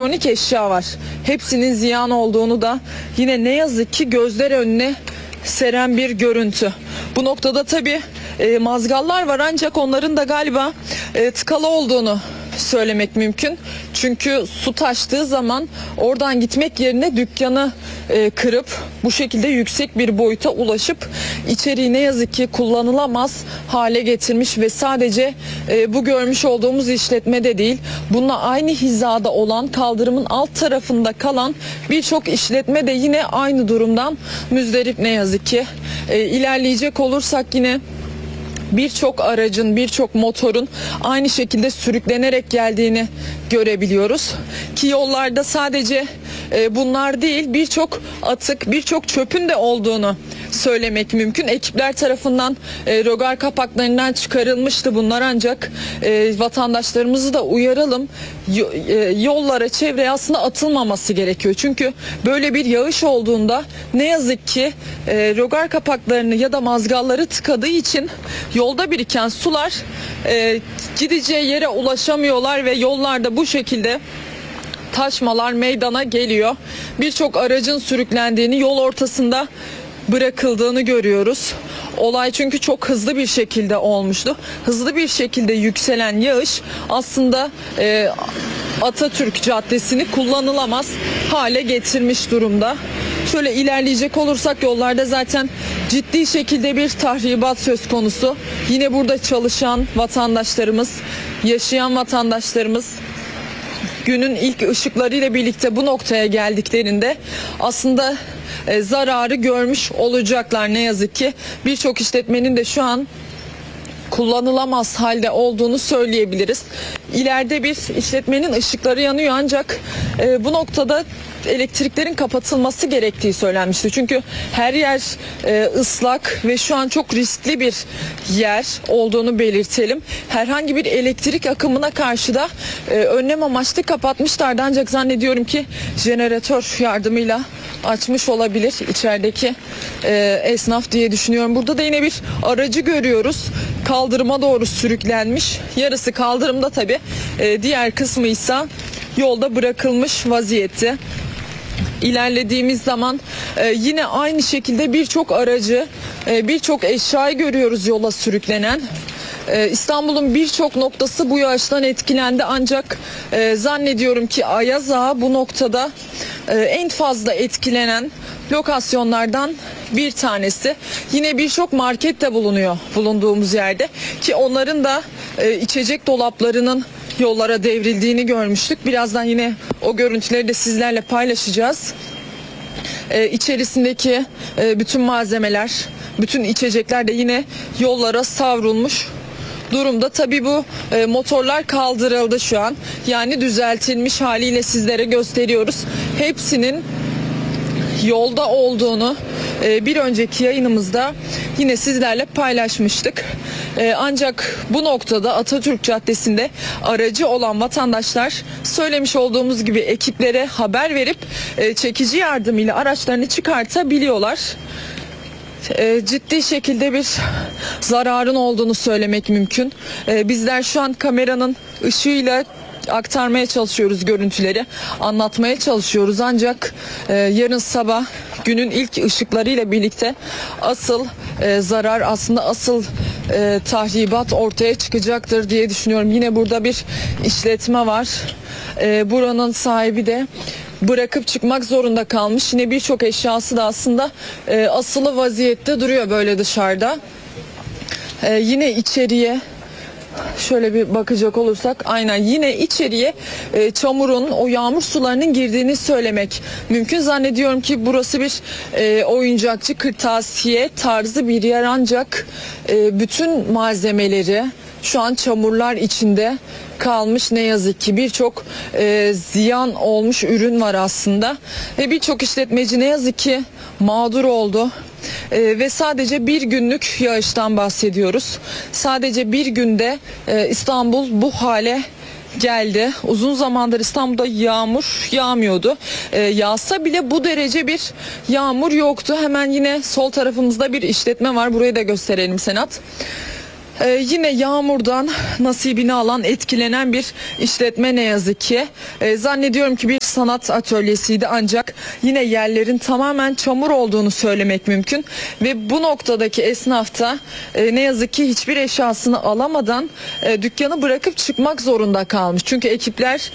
elektronik eşya var. Hepsinin ziyan olduğunu da yine ne yazık ki gözler önüne seren bir görüntü. Bu noktada tabii mazgallar var, ancak onların da galiba tıkalı olduğunu söylemek mümkün. Çünkü su taştığı zaman oradan gitmek yerine dükkanı kırıp bu şekilde yüksek bir boyuta ulaşıp içeriği ne yazık ki kullanılamaz hale getirmiş ve sadece bu görmüş olduğumuz işletmede değil, bununla aynı hizada olan, kaldırımın alt tarafında kalan birçok işletme de yine aynı durumdan müzdarip ne yazık ki. İlerleyecek olursak yine birçok aracın, birçok motorun aynı şekilde sürüklenerek geldiğini görebiliyoruz. Ki yollarda sadece bunlar değil, birçok atık, birçok çöpün de olduğunu söylemek mümkün. Ekipler tarafından rogar kapaklarından çıkarılmıştı bunlar, ancak vatandaşlarımızı da uyaralım. Yollara, çevreye aslında atılmaması gerekiyor. Çünkü böyle bir yağış olduğunda ne yazık ki rogar kapaklarını ya da mazgalları tıkadığı için yolda biriken sular gideceği yere ulaşamıyorlar ve yollarda bu şekilde taşmalar meydana geliyor. Birçok aracın sürüklendiğini, yol ortasında bırakıldığını görüyoruz. Olay çünkü çok hızlı bir şekilde olmuştu. Hızlı bir şekilde yükselen yağış aslında Atatürk Caddesi'ni kullanılamaz hale getirmiş durumda. Şöyle ilerleyecek olursak yollarda zaten ciddi şekilde bir tahribat söz konusu. Yine burada çalışan vatandaşlarımız, yaşayan vatandaşlarımız günün ilk ışıklarıyla birlikte bu noktaya geldiklerinde aslında zararı görmüş olacaklar ne yazık ki. Birçok işletmenin de şu an kullanılamaz halde olduğunu söyleyebiliriz. İleride bir işletmenin ışıkları yanıyor, ancak bu noktada elektriklerin kapatılması gerektiği söylenmişti. Çünkü her yer ıslak ve şu an çok riskli bir yer olduğunu belirtelim. Herhangi bir elektrik akımına karşı da önlem amaçlı kapatmışlardı, ancak zannediyorum ki jeneratör yardımıyla açmış olabilir içerideki esnaf diye düşünüyorum. Burada da yine bir aracı görüyoruz. Kaldırıma doğru sürüklenmiş. Yarısı kaldırımda tabii. Diğer kısmı ise yolda bırakılmış vaziyette. İlerlediğimiz zaman yine aynı şekilde birçok aracı, birçok eşyayı görüyoruz yola sürüklenen. İstanbul'un birçok noktası bu yağıştan etkilendi, ancak zannediyorum ki Ayaz Ağa bu noktada en fazla etkilenen lokasyonlardan bir tanesi. Yine birçok market de bulunuyor bulunduğumuz yerde, ki onların da içecek dolaplarının yollara devrildiğini görmüştük. Birazdan yine o görüntüleri de sizlerle paylaşacağız. İçerisindeki bütün malzemeler, bütün içecekler de yine yollara savrulmuş durumda. Tabii bu motorlar kaldırıldı şu an. Yani düzeltilmiş haliyle sizlere gösteriyoruz. Hepsinin yolda olduğunu bir önceki yayınımızda yine sizlerle paylaşmıştık. Ancak bu noktada Atatürk Caddesi'nde aracı olan vatandaşlar söylemiş olduğumuz gibi ekiplere haber verip çekici yardımıyla araçlarını çıkartabiliyorlar. Ciddi şekilde bir zararın olduğunu söylemek mümkün. Bizler şu an kameranın ışığıyla aktarmaya çalışıyoruz görüntüleri, anlatmaya çalışıyoruz, ancak yarın sabah günün ilk ışıklarıyla birlikte asıl zarar, aslında asıl tahribat ortaya çıkacaktır diye düşünüyorum. Yine burada bir işletme var. Buranın sahibi de bırakıp çıkmak zorunda kalmış. Yine birçok eşyası da aslında asılı vaziyette duruyor böyle dışarıda. Yine içeriye şöyle bir bakacak olursak, aynen yine içeriye çamurun, o yağmur sularının girdiğini söylemek mümkün. Zannediyorum ki burası bir oyuncakçı, kırtasiye tarzı bir yer, ancak bütün malzemeleri şu an çamurlar içinde kalmış ne yazık ki. Birçok ziyan olmuş ürün var aslında ve birçok işletmeci ne yazık ki mağdur oldu. Ve sadece bir günlük yağıştan bahsediyoruz. Sadece bir günde İstanbul bu hale geldi. Uzun zamandır İstanbul'da yağmur yağmıyordu. Yağsa bile bu derece bir yağmur yoktu. Hemen yine sol tarafımızda bir işletme var. Burayı da gösterelim Senat. Yine yağmurdan nasibini alan, etkilenen bir işletme ne yazık ki. Zannediyorum ki bir sanat atölyesiydi, ancak yine yerlerin tamamen çamur olduğunu söylemek mümkün. Ve bu noktadaki esnaf da ne yazık ki hiçbir eşyasını alamadan dükkanı bırakıp çıkmak zorunda kalmış. Çünkü ekipler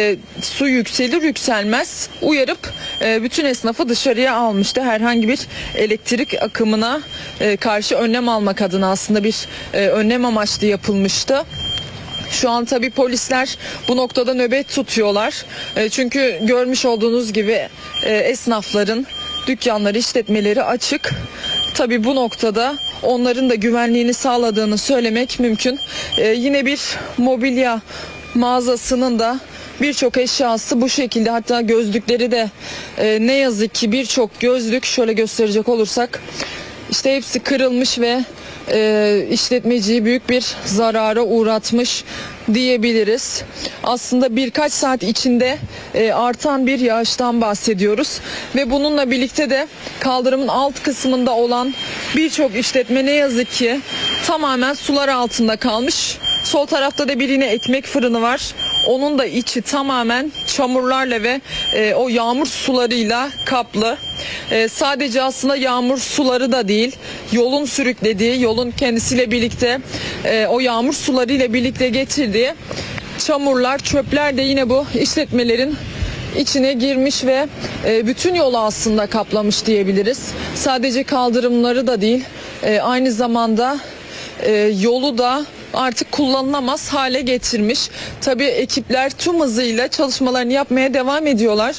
su yükselir yükselmez uyarıp bütün esnafı dışarıya almıştı. Herhangi bir elektrik akımına karşı önlem almak adına aslında bir önlem amaçlı yapılmıştı. Şu an tabii polisler bu noktada nöbet tutuyorlar. Çünkü görmüş olduğunuz gibi esnafların dükkanları, işletmeleri açık. Tabii bu noktada onların da güvenliğini sağladığını söylemek mümkün. Yine bir mobilya mağazasının da birçok eşyası bu şekilde, hatta gözlükleri de ne yazık ki birçok gözlük, şöyle gösterecek olursak, işte hepsi kırılmış ve işletmeciyi büyük bir zarara uğratmış diyebiliriz. Aslında birkaç saat içinde artan bir yağıştan bahsediyoruz ve bununla birlikte de kaldırımın alt kısmında olan birçok işletme ne yazık ki tamamen sular altında kalmış. Sol tarafta da bir yine ekmek fırını var. Onun da içi tamamen çamurlarla ve o yağmur sularıyla kaplı. Sadece aslında yağmur suları da değil, yolun sürüklediği, yolun kendisiyle birlikte o yağmur sularıyla birlikte getirdiği çamurlar, çöpler de yine bu işletmelerin içine girmiş ve bütün yolu aslında kaplamış diyebiliriz. Sadece kaldırımları da değil, aynı zamanda yolu da artık kullanılamaz hale getirmiş. Tabii ekipler tüm hızıyla çalışmalarını yapmaya devam ediyorlar.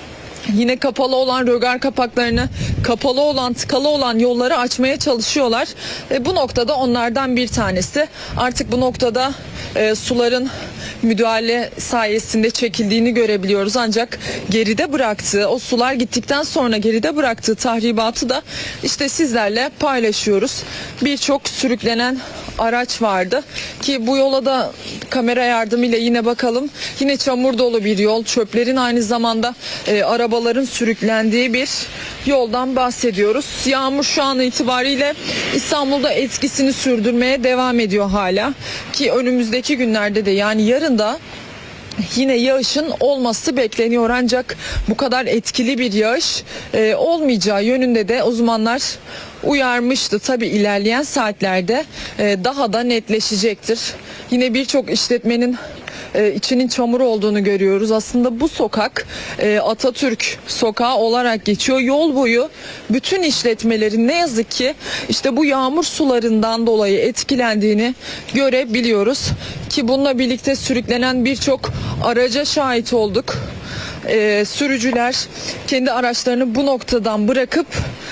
Yine kapalı olan rögar kapaklarını, kapalı olan, tıkalı olan yolları açmaya çalışıyorlar. Bu noktada onlardan bir tanesi. Artık bu noktada suların müdahale sayesinde çekildiğini görebiliyoruz. Ancak geride bıraktığı, o sular gittikten sonra geride bıraktığı tahribatı da işte sizlerle paylaşıyoruz. Birçok sürüklenen araç vardı ki bu yola da kamera yardımıyla yine bakalım. Yine çamur dolu bir yol, çöplerin aynı zamanda arabaların sürüklendiği bir yoldan bahsediyoruz. Yağmur şu an itibariyle İstanbul'da etkisini sürdürmeye devam ediyor hala ki önümüzdeki günlerde de, yani yarın da yine yağışın olması bekleniyor, ancak bu kadar etkili bir yağış olmayacağı yönünde de uzmanlar uyarmıştı. Tabii ilerleyen saatlerde daha da netleşecektir. Yine birçok işletmenin içinin çamur olduğunu görüyoruz. Aslında bu sokak Atatürk sokağı olarak geçiyor. Yol boyu bütün işletmelerin ne yazık ki işte bu yağmur sularından dolayı etkilendiğini görebiliyoruz. Ki bununla birlikte sürüklenen birçok araca şahit olduk. Sürücüler kendi araçlarını bu noktadan bırakıp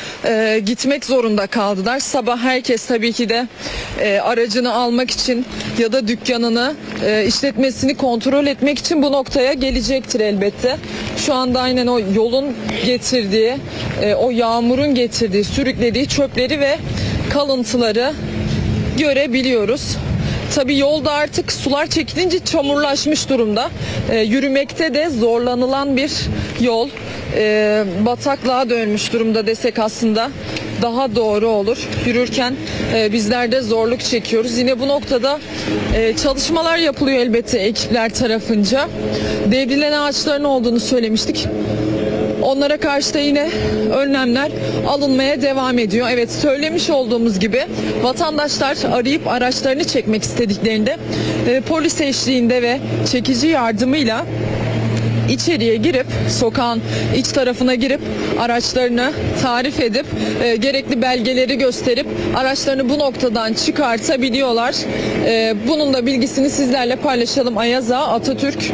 gitmek zorunda kaldılar. Sabah herkes tabii ki de aracını almak için ya da dükkanını, işletmesini kontrol etmek için bu noktaya gelecektir elbette. Şu anda aynen o yolun getirdiği, o yağmurun getirdiği, sürüklediği çöpleri ve kalıntıları görebiliyoruz. Tabii yolda artık sular çekilince çamurlaşmış durumda. Yürümekte de zorlanılan bir yol. Bataklığa dönmüş durumda desek aslında daha doğru olur. Yürürken bizler de zorluk çekiyoruz. Yine bu noktada çalışmalar yapılıyor elbette ekipler tarafınca. Devrilen ağaçların olduğunu söylemiştik. Onlara karşı da yine önlemler alınmaya devam ediyor. Evet, söylemiş olduğumuz gibi vatandaşlar arayıp araçlarını çekmek istediklerinde polis eşliğinde ve çekici yardımıyla içeriye girip, sokağın iç tarafına girip araçlarını tarif edip gerekli belgeleri gösterip araçlarını bu noktadan çıkartabiliyorlar. Bunun da bilgisini sizlerle paylaşalım. Ayaza Atatürk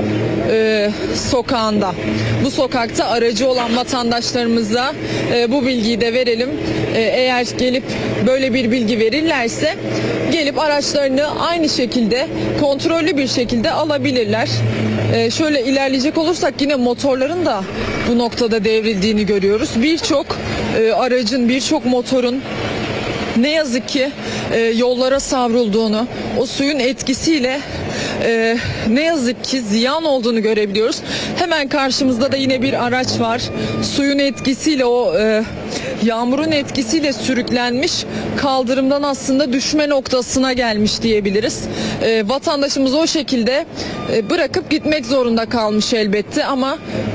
sokağında. Bu sokakta aracı olan vatandaşlarımıza bu bilgiyi de verelim. Eğer gelip böyle bir bilgi verirlerse gelip araçlarını aynı şekilde kontrollü bir şekilde alabilirler. Şöyle ilerleyecek olursak yine motorların da bu noktada devrildiğini görüyoruz. Birçok aracın, birçok motorun ne yazık ki yollara savrulduğunu, o suyun etkisiyle ne yazık ki ziyan olduğunu görebiliyoruz. Hemen karşımızda da yine bir araç var. Suyun etkisiyle yağmurun etkisiyle sürüklenmiş, kaldırımdan aslında düşme noktasına gelmiş diyebiliriz. Vatandaşımız o şekilde bırakıp gitmek zorunda kalmış elbette ama